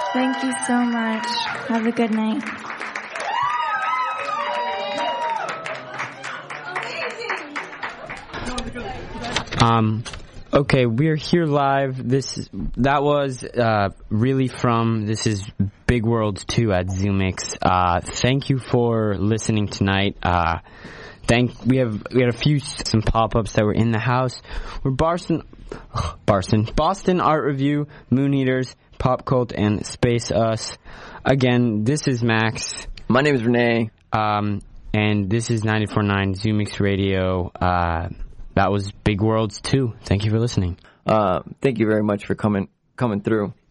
Thank you so much. Have a good night. Okay, we're here live. This is Big Worlds 2 at ZoomX. Thank you for listening tonight. We had some pop-ups that were in the house. We're Boston Art Review, Moon Eaters, Pop Cult, and Space Us. Again, this is Max. My name is Renee. And this is 94.9 ZoomX Radio. That was Big Worlds 2. Thank you for listening. Thank you very much for coming through.